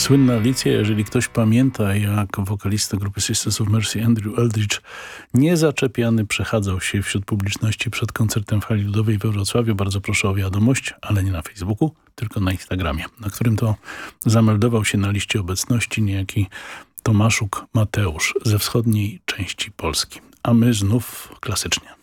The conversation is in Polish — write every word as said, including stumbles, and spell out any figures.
Słynna Alicja, jeżeli ktoś pamięta, jak wokalista grupy Sisters of Mercy Andrew Eldridge niezaczepiany przechadzał się wśród publiczności przed koncertem Fali Ludowej we Wrocławiu, bardzo proszę o wiadomość, ale nie na Facebooku, tylko na Instagramie, na którym to zameldował się na liście obecności niejaki Tomaszuk Mateusz ze wschodniej części Polski. A my znów klasycznie.